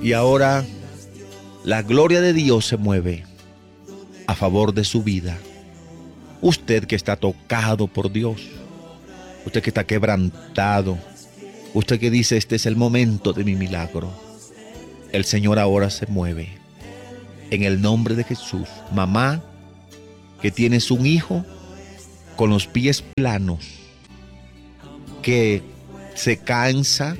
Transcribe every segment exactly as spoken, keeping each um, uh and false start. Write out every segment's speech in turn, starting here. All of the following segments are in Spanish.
Y ahora la gloria de Dios se mueve a favor de su vida. Usted que está tocado por Dios, usted que está quebrantado, usted que dice: este es el momento de mi milagro. El Señor ahora se mueve en el nombre de Jesús. Mamá que tienes un hijo con los pies planos, que se cansa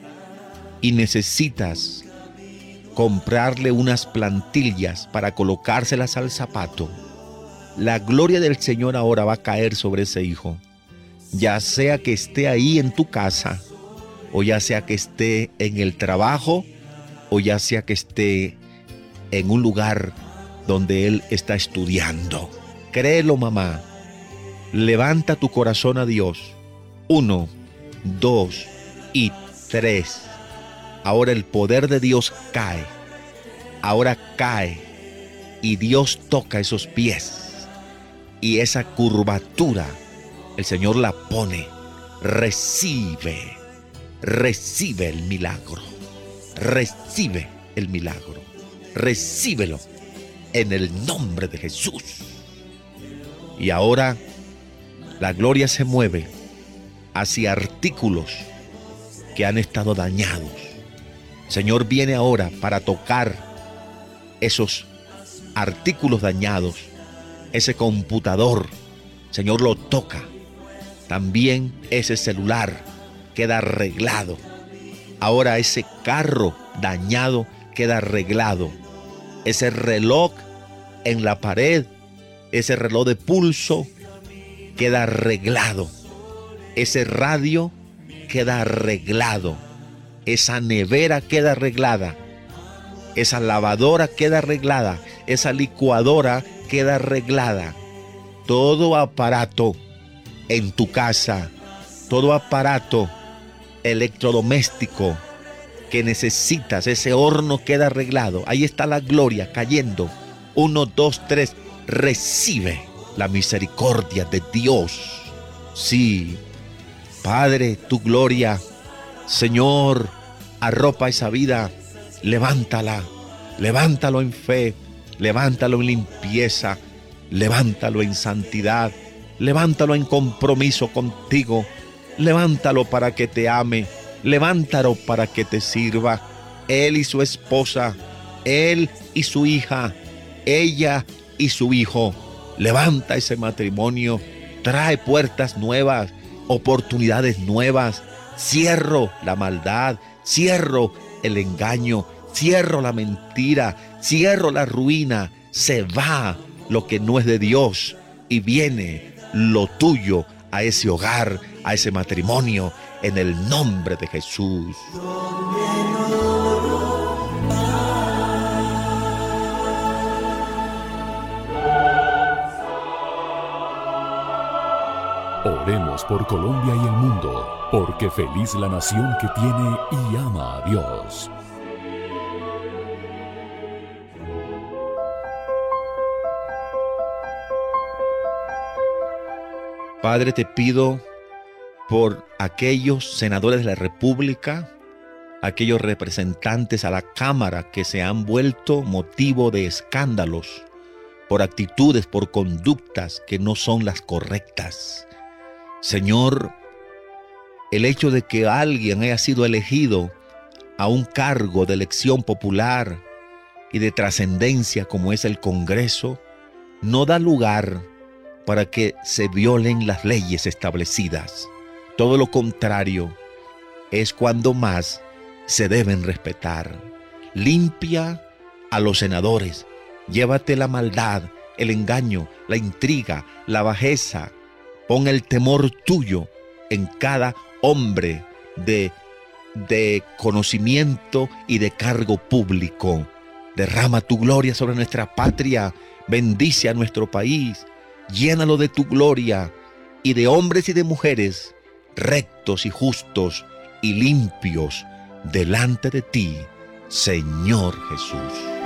y necesitas comprarle unas plantillas para colocárselas al zapato. La gloria del Señor ahora va a caer sobre ese hijo, ya sea que esté ahí en tu casa, o ya sea que esté en el trabajo, o ya sea que esté en un lugar donde él está estudiando. Créelo, mamá. Levanta tu corazón a Dios. Uno, dos y tres. Ahora el poder de Dios cae. Ahora cae. Y Dios toca esos pies. Y esa curvatura, el Señor la pone. Recibe. Recibe el milagro. Recibe el milagro. Recíbelo en el nombre de Jesús. Y ahora la gloria se mueve hacia artículos que han estado dañados. El Señor viene ahora para tocar esos artículos dañados. Ese computador, el Señor lo toca. También ese celular queda arreglado. Ahora ese carro dañado queda arreglado. Ese reloj en la pared, ese reloj de pulso, queda arreglado. Ese radio queda arreglado. Esa nevera queda arreglada. Esa lavadora queda arreglada. Esa licuadora queda arreglada. Todo aparato en tu casa, todo aparato electrodoméstico que necesitas, ese horno queda arreglado. Ahí está la gloria cayendo. Uno, dos, tres. Recibe la misericordia de Dios. Sí, Padre, tu gloria, Señor, arropa esa vida. Levántala, levántalo en fe, levántalo en limpieza, levántalo en santidad, levántalo en compromiso contigo, levántalo para que te ame, levántalo para que te sirva. Él y su esposa, él y su hija, ella y su hijo. Levanta ese matrimonio, trae puertas nuevas, oportunidades nuevas. Cierro la maldad, cierro el engaño, cierro la mentira, cierro la ruina. Se va lo que no es de Dios y viene lo tuyo a ese hogar, a ese matrimonio, en el nombre de Jesús. Oremos por Colombia y el mundo, porque feliz la nación que tiene y ama a Dios. Padre, te pido por aquellos senadores de la República, aquellos representantes a la Cámara que se han vuelto motivo de escándalos, por actitudes, por conductas que no son las correctas. Señor, el hecho de que alguien haya sido elegido a un cargo de elección popular y de trascendencia como es el Congreso, no da lugar para que se violen las leyes establecidas. Todo lo contrario, es cuando más se deben respetar. Limpia a los senadores, llévate la maldad, el engaño, la intriga, la bajeza. Pon el temor tuyo en cada hombre de, de conocimiento y de cargo público. Derrama tu gloria sobre nuestra patria. Bendice a nuestro país. Llénalo de tu gloria y de hombres y de mujeres rectos y justos y limpios delante de ti, Señor Jesús.